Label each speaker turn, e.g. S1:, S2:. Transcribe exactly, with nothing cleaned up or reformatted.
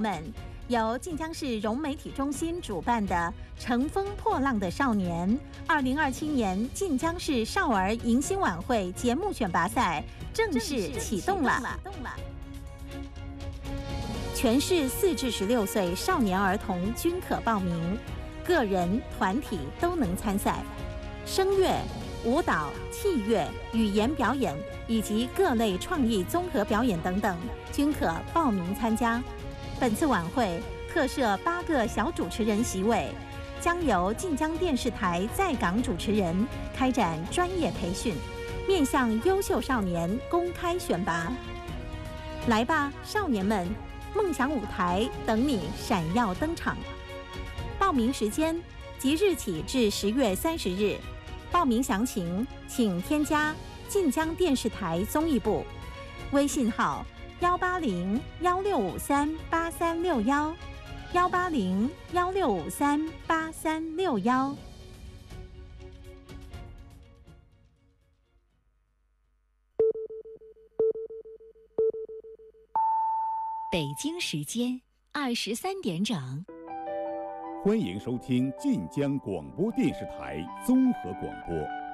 S1: 们，由晋江市融媒体中心主办的《乘风破浪的少年》二零二七年晋江市少儿迎新晚会节目选拔赛正式启动了。全市四至十六岁少年儿童均可报名，个人、团体都能参赛。声乐、舞蹈、器乐、语言表演以及各类创意综合表演等等，均可报名参加。本次晚会特设八个小主持人席位，将由晋江电视台在港主持人开展专业培训，面向优秀少年公开选拔。来吧，少年们！梦想舞台等你闪耀登场。报名时间即日起至十月三十日。报名详情请添加晋江电视台综艺部微信号幺八零幺六五三八三六幺幺八零幺六五三八三六幺。
S2: 北京时间二十三点整，
S3: 欢迎收听晋江广播电视台综合广播。